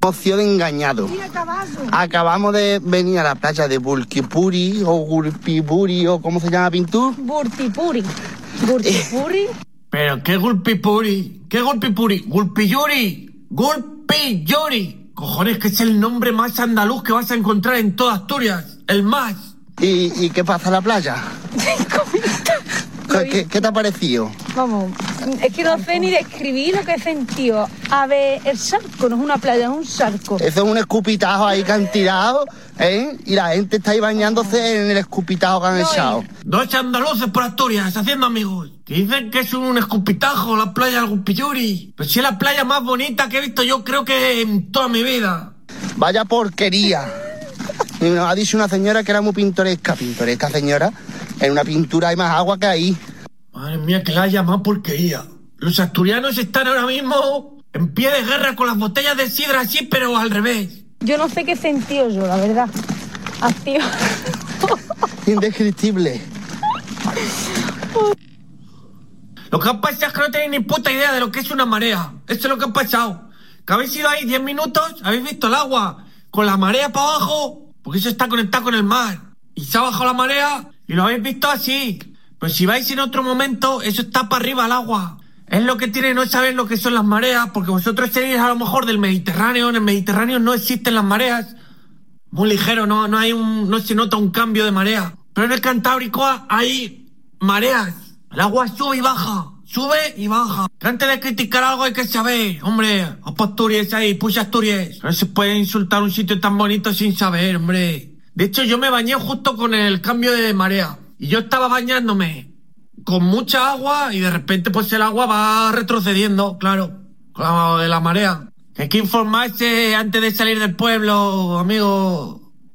Opción de engañado. Acabamos de venir a la playa de Burkipuri o Gulpipuri o ¿cómo se llama, Pintur? Burtipuri. Burtipuri. ¿Pero qué Gulpipuri? ¿Qué Gulpipuri? ¡Gulpiyuri! ¡Gulpiyuri! Cojones, que es el nombre más andaluz que vas a encontrar en toda Asturias. El más. ¿Y qué pasa en la playa? ¿Qué te ha parecido? Vamos, es que no sé ni describir lo que he sentido. A ver, el charco no es una playa, es un charco. Eso es un escupitajo ahí que han tirado, ¿eh? Y la gente está ahí bañándose en el escupitajo que han echado. Dos andaluces por Asturias, haciendo amigos. Que dicen que es un escupitajo, la playa del Gulpiyuri. Pero si es la playa más bonita que he visto yo creo que en toda mi vida. Vaya porquería. Y nos ha dicho una señora que era muy pintoresca. Pintoresca, señora. En una pintura hay más agua que ahí. Madre mía, que la haya más porquería. Los asturianos están ahora mismo en pie de guerra con las botellas de sidra así, pero al revés. Yo no sé qué he sentido yo, la verdad. Así. Indescriptible. Lo que ha pasado es que no tenéis ni puta idea de lo que es una marea. Esto es lo que ha pasado. Que habéis ido ahí 10 minutos, habéis visto el agua con la marea para abajo, porque eso está conectado con el mar. Y se ha bajado la marea y lo habéis visto así. Pero si vais en otro momento, eso está para arriba el agua. Es lo que tiene no saber lo que son las mareas, porque vosotros seréis a lo mejor del Mediterráneo. En el Mediterráneo no existen las mareas. Muy ligero, no se nota un cambio de marea. Pero en el Cantábrico hay mareas. El agua sube y baja, sube y baja. Que antes de criticar algo hay que saber. Hombre, Asturias ahí, pucha Asturias. No se puede insultar un sitio tan bonito sin saber, hombre. De hecho, yo me bañé justo con el cambio de marea. Y yo estaba bañándome con mucha agua y de repente pues el agua va retrocediendo, claro, con de la marea. Hay que informarse antes de salir del pueblo, amigo.